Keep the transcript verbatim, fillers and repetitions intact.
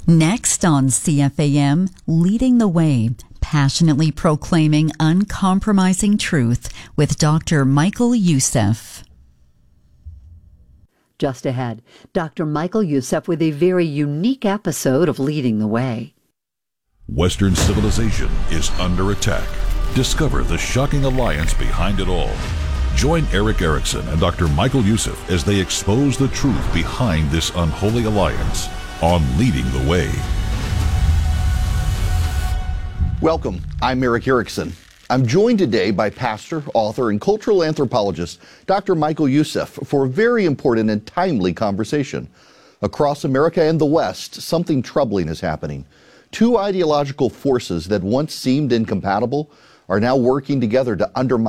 Next on C F A M, Leading the Way, passionately proclaiming uncompromising truth with Doctor Michael Youssef. Just ahead, Doctor Michael Youssef with a very unique episode of Leading the Way. Western civilization is under attack. Discover the shocking alliance behind it all. Join Eric Erickson and Doctor Michael Youssef as they expose the truth behind this unholy alliance on Leading the Way. Welcome, I'm Eric Erickson. I'm joined today by pastor, author, and cultural anthropologist Doctor Michael Youssef for a very important and timely conversation. Across America and the West, something troubling is happening. Two ideological forces that once seemed incompatible are now working together to undermine